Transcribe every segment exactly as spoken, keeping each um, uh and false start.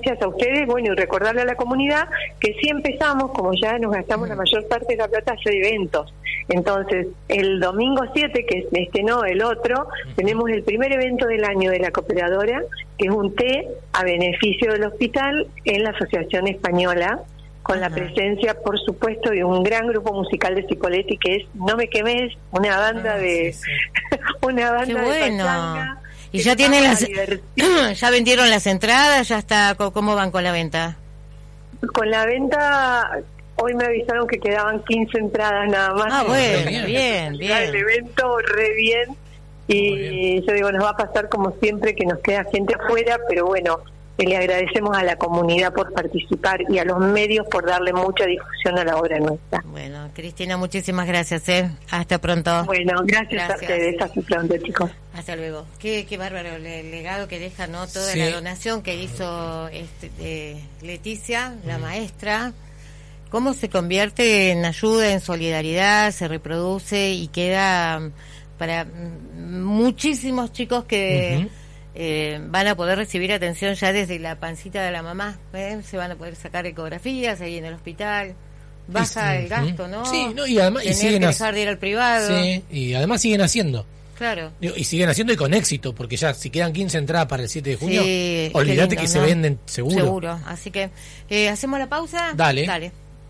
gracias a ustedes, bueno, y recordarle a la comunidad que sí empezamos, como ya nos gastamos la mayor parte de la plata, a hacer eventos. Entonces, el domingo siete, que es este no, el otro, tenemos el primer evento del año de la cooperadora, que es un té a beneficio del hospital en la Asociación Española, con la presencia, por supuesto, de un gran grupo musical de Cipolletti, que es No Me Quemes, una banda ah, de sí, sí. una banda Qué bueno. de pachanga. Y ya tienen las ya vendieron las entradas, ya está. ¿Cómo van con la venta? Con la venta, hoy me avisaron que quedaban quince entradas nada más. Ah, bueno, bien, bien, bien. El evento re bien. Y bien. Yo digo, nos va a pasar como siempre que nos queda gente afuera, pero bueno, le agradecemos a la comunidad por participar y a los medios por darle mucha difusión a la obra nuestra. Bueno, Cristina, muchísimas gracias, ¿eh? Hasta pronto. Bueno, gracias, gracias. a ustedes. Hasta pronto, chicos. Hasta luego. Qué, qué bárbaro el legado que deja, ¿no? Toda sí. la donación que hizo este, eh, Leticia, la mm. maestra. Cómo se convierte en ayuda, en solidaridad, se reproduce y queda para muchísimos chicos que... Uh-huh. Eh, van a poder recibir atención ya desde la pancita de la mamá, ¿eh? Se van a poder sacar ecografías ahí en el hospital, baja sí, el gasto, ¿no? Sí, no, y además y siguen que dejar de ir al privado. Sí, y además siguen haciendo. Claro. Y siguen haciendo y con éxito, porque ya si quedan quince entradas para el siete de junio, sí, olvídate lindo, que ¿no? se venden seguro. Seguro, así que eh, hacemos la pausa. Dale. Dale.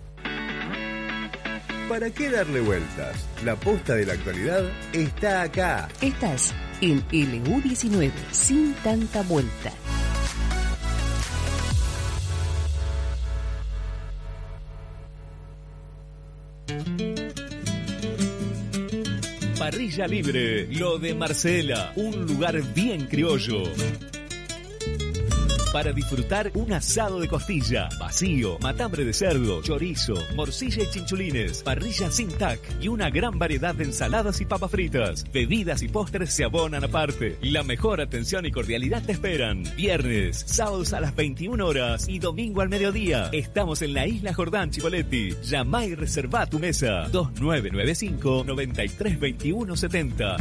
¿Para qué darle vueltas? La posta de la actualidad está acá. Estás en L U diecinueve, sin tanta vuelta. Parrilla Libre, lo de Marcela, un lugar bien criollo. Para disfrutar un asado de costilla, vacío, matambre de cerdo, chorizo, morcilla y chinchulines, parrilla sin tac y una gran variedad de ensaladas y papas fritas. Bebidas y postres se abonan aparte. La mejor atención y cordialidad te esperan. Viernes, sábados a las veintiuna horas y domingo al mediodía. Estamos en la Isla Jordán, Cipolletti. Llama y reserva tu mesa. dos nueve nueve cinco, nueve tres dos uno siete cero.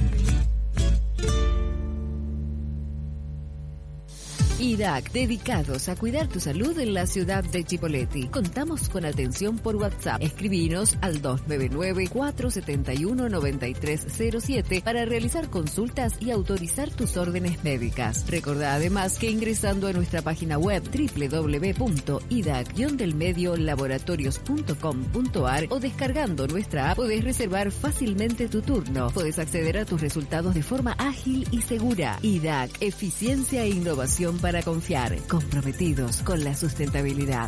I D A C, dedicados a cuidar tu salud en la ciudad de Cipolletti. Contamos con atención por WhatsApp. Escribinos al dos nueve nueve, cuatro siete uno, nueve tres cero siete para realizar consultas y autorizar tus órdenes médicas. Recordá además que ingresando a nuestra página web doble u doble u doble u punto i d a c del medio laboratorios punto com punto a r o descargando nuestra app podés reservar fácilmente tu turno. Podés acceder a tus resultados de forma ágil y segura. I D A C, eficiencia e innovación para Para confiar, comprometidos con la sustentabilidad.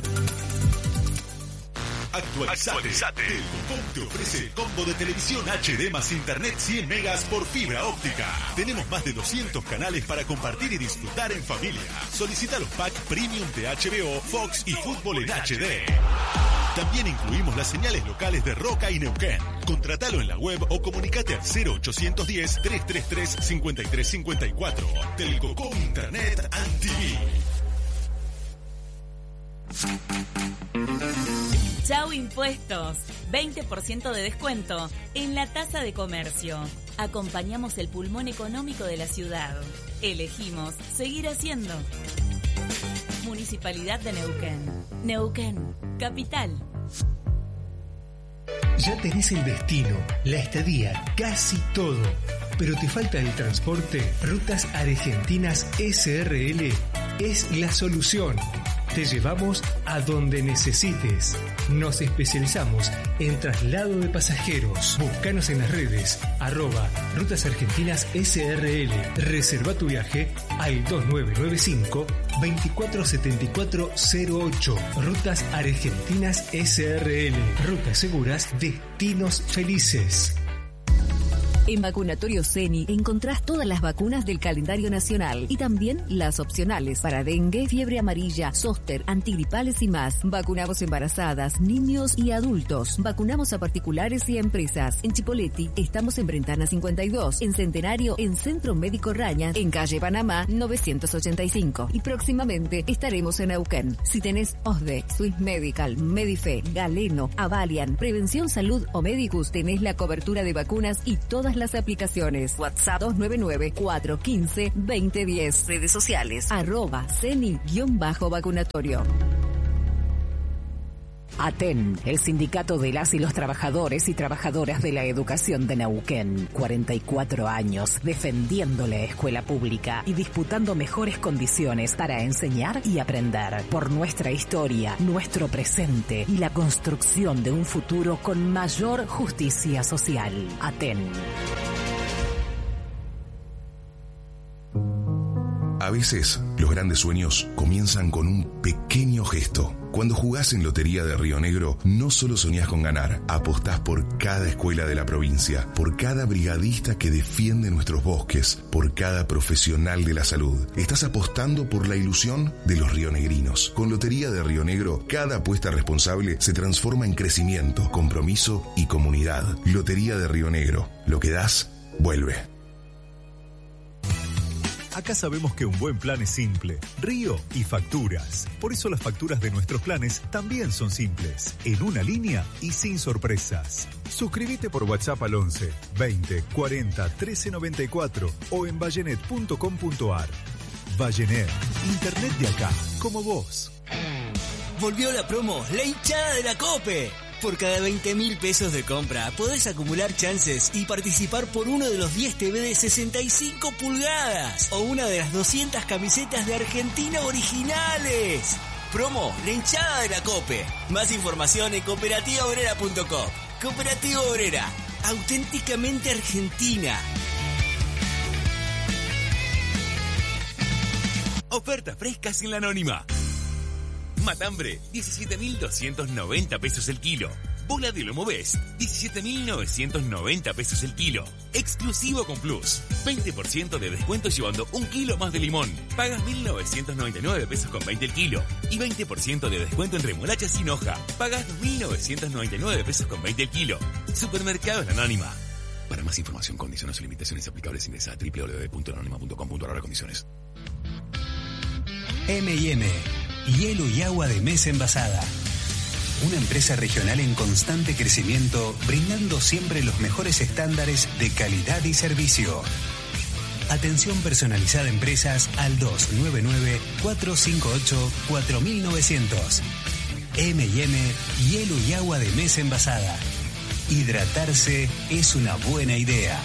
Actualizate. Actualizate. Telecom te ofrece el combo de televisión H D más internet cien megas por fibra óptica. Tenemos más de doscientos canales para compartir y disfrutar en familia. Solicita los packs premium de H B O, Fox y Fútbol en H D. También incluimos las señales locales de Roca y Neuquén. Contratalo en la web o comunicate al cero ochocientos diez, trescientos treinta y tres, cincuenta y tres cincuenta y cuatro. Telcocom Internet and T V. Chau Impuestos, veinte por ciento de descuento en la tasa de comercio. Acompañamos el pulmón económico de la ciudad. Elegimos seguir haciendo. Municipalidad de Neuquén. Neuquén, capital. Ya tenés el destino, la estadía, casi todo. Pero te falta el transporte. Rutas Argentinas S R L es la solución. Te llevamos a donde necesites. Nos especializamos en traslado de pasajeros. Búscanos en las redes, arroba Rutas Argentinas S R L. Reserva tu viaje al dos nueve nueve cinco, veinticuatro setenta y cuatro cero ocho. Rutas Argentinas S R L. Rutas seguras, destinos felices. En Vacunatorio Ceni encontrás todas las vacunas del calendario nacional y también las opcionales para dengue, fiebre amarilla, zóster, antigripales y más. Vacunamos embarazadas, niños y adultos. Vacunamos a particulares y a empresas. En Cipolletti estamos en Brentana cincuenta y dos, en Centenario, en Centro Médico Raña, en calle Panamá novecientos ochenta y cinco. Y próximamente estaremos en Neuquén. Si tenés O S D E, Swiss Medical, Medife, Galeno, Avalian, Prevención Salud o Medicus, tenés la cobertura de vacunas y todas todas las aplicaciones. WhatsApp dos nueve nueve, cuatro uno cinco, dos cero uno cero. Redes sociales, arroba ceni-vacunatorio. ATEN, el sindicato de las y los trabajadores y trabajadoras de la educación de Neuquén. cuarenta y cuatro años defendiendo la escuela pública y disputando mejores condiciones para enseñar y aprender. Por nuestra historia, nuestro presente y la construcción de un futuro con mayor justicia social. ATEN. A veces, los grandes sueños comienzan con un pequeño gesto. Cuando jugás en Lotería de Río Negro, no solo soñás con ganar, apostás por cada escuela de la provincia, por cada brigadista que defiende nuestros bosques, por cada profesional de la salud. Estás apostando por la ilusión de los rionegrinos. Con Lotería de Río Negro, cada apuesta responsable se transforma en crecimiento, compromiso y comunidad. Lotería de Río Negro. Lo que das, vuelve. Acá sabemos que un buen plan es simple, Río y facturas. Por eso las facturas de nuestros planes también son simples, en una línea y sin sorpresas. Suscríbete por WhatsApp al once, veinte, cuarenta, trece noventa y cuatro o en vallenet punto com punto ar. Vallenet, internet de acá, como vos. Volvió la promo, la hinchada de la COPE. Por cada veinte mil pesos de compra podés acumular chances y participar por uno de los diez T V de sesenta y cinco pulgadas o una de las doscientas camisetas de Argentina originales. Promo, la hinchada de la COPE. Más información en cooperativa obrera punto com. Cooperativa Obrera, auténticamente argentina. Ofertas frescas en la Anónima. Matambre, diecisiete mil doscientos noventa pesos el kilo. Bola de lomo Best, diecisiete mil novecientos noventa pesos el kilo. Exclusivo con Plus. veinte por ciento de descuento llevando un kilo más de limón. Pagas mil novecientos noventa y nueve pesos con veinte el kilo. Y veinte por ciento de descuento en remolacha sin hoja. Pagas dos mil novecientos noventa y nueve pesos con veinte el kilo. Supermercados La Anónima. Para más información, condiciones y limitaciones aplicables, ingresa a doble u doble u doble u punto anónima punto com punto ar. Condiciones. eme y eme, hielo y agua de mesa envasada. Una empresa regional en constante crecimiento, brindando siempre los mejores estándares de calidad y servicio. Atención personalizada a empresas al dos nueve nueve, cuatro cinco ocho, cuatro nueve cero cero. eme y eme, hielo y agua de mesa envasada. Hidratarse es una buena idea.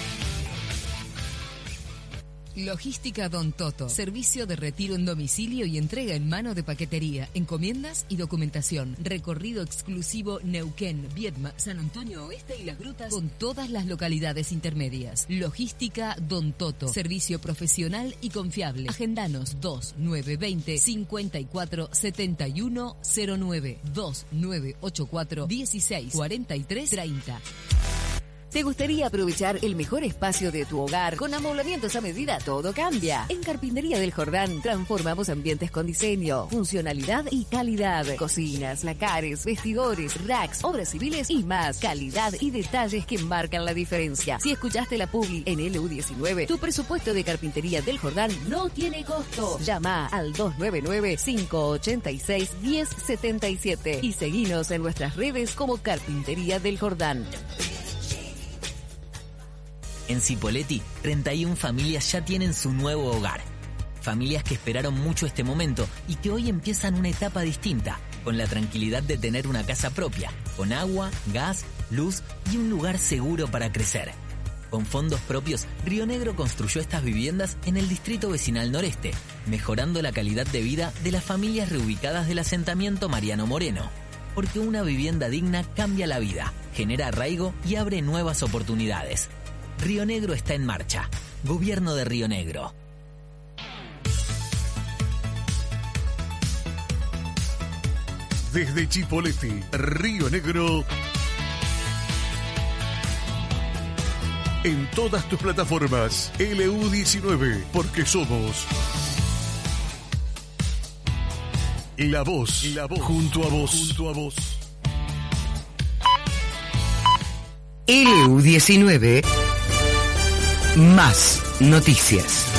Logística Don Toto. Servicio de retiro en domicilio y entrega en mano de paquetería, encomiendas y documentación. Recorrido exclusivo Neuquén, Viedma, San Antonio Oeste y Las Grutas con todas las localidades intermedias. Logística Don Toto. Servicio profesional y confiable. Agendanos dos nueve dos cero, cinco cuatro, siete uno cero nueve, dos nueve ocho cuatro, dieciséis cuarenta y tres treinta. ¿Te gustaría aprovechar el mejor espacio de tu hogar? Con amoblamientos a medida todo cambia. En Carpintería del Jordán transformamos ambientes con diseño, funcionalidad y calidad. Cocinas, lacares, vestidores, racks, obras civiles y más. Calidad y detalles que marcan la diferencia. Si escuchaste la publi en L U diecinueve, tu presupuesto de Carpintería del Jordán no tiene costo. Llama al dos nueve nueve, cinco ocho seis, uno cero siete siete y seguinos en nuestras redes como Carpintería del Jordán. En Cipolletti, treinta y una familias ya tienen su nuevo hogar. Familias que esperaron mucho este momento y que hoy empiezan una etapa distinta, con la tranquilidad de tener una casa propia, con agua, gas, luz y un lugar seguro para crecer. Con fondos propios, Río Negro construyó estas viviendas en el distrito vecinal noreste, mejorando la calidad de vida de las familias reubicadas del asentamiento Mariano Moreno. Porque una vivienda digna cambia la vida, genera arraigo y abre nuevas oportunidades. Río Negro está en marcha. Gobierno de Río Negro. Desde Chipoleti, Río Negro. En todas tus plataformas, L U diecinueve, porque somos la voz, la voz, junto a vos, junto a vos. L U diecinueve. Más noticias.